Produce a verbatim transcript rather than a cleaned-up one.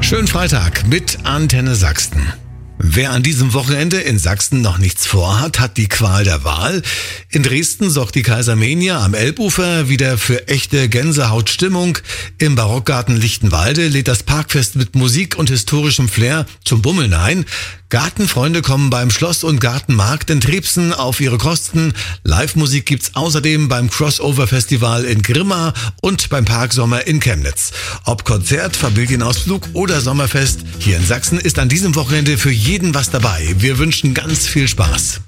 Schönen Freitag mit Antenne Sachsen. Wer an diesem Wochenende in Sachsen noch nichts vorhat, hat die Qual der Wahl. In Dresden sorgt die Kaisermania am Elbufer wieder für echte Gänsehautstimmung. Im Barockgarten Lichtenwalde lädt das Parkfest mit Musik und historischem Flair zum Bummeln ein. Gartenfreunde kommen beim Schloss- und Gartenmarkt in Trebsen auf ihre Kosten. Live-Musik gibt's außerdem beim Crossover-Festival in Grimma und beim Parksommer in Chemnitz. Ob Konzert, Familienausflug oder Sommerfest, hier in Sachsen ist an diesem Wochenende für jeden was dabei. Wir wünschen ganz viel Spaß.